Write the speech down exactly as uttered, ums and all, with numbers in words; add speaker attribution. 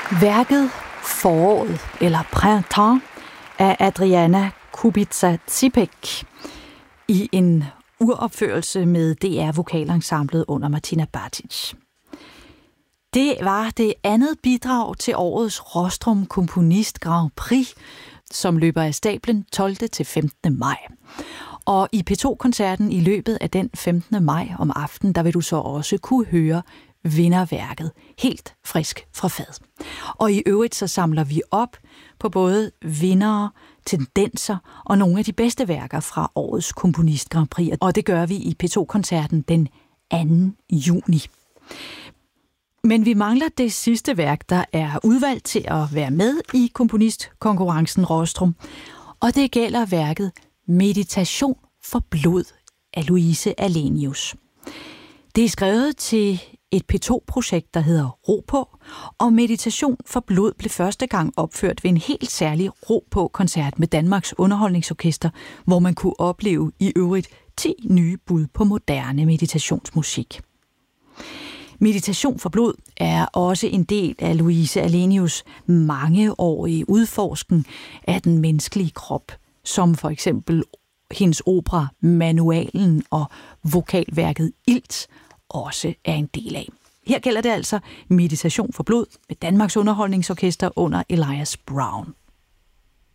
Speaker 1: Værket Foråret, eller Printemps, af Adriana Kubica-Zipek i en uropførelse med D R-vokalensemblet under Martina Batic. Det var det andet bidrag til årets Rostrum Komponist Grand Prix, som løber af stablen tolvte til femtende maj. Og i P to-koncerten i løbet af den femtende maj om aftenen, der vil du så også kunne høre vinderværket helt frisk fra fad. Og i øvrigt så samler vi op på både vindere, tendenser og nogle af de bedste værker fra årets Komponist Grand Prix. Og det gør vi i P to-koncerten den anden juni. Men vi mangler det sidste værk, der er udvalgt til at være med i komponistkonkurrencen Rostrum. Og det gælder værket Meditation for blod af Louise Alenius. Det er skrevet til et P to-projekt, der hedder Ro på, og Meditation for blod blev første gang opført ved en helt særlig Ro på-koncert med Danmarks Underholdningsorkester, hvor man kunne opleve i øvrigt ti nye bud på moderne meditationsmusik. Meditation for blod er også en del af Louise Alenius' mangeårige udforsken af den menneskelige krop, som for eksempel hendes opera Manualen og vokalværket Ilt også er en del af. Her gælder det altså Meditation for blod med Danmarks Underholdningsorkester under Elias Brown.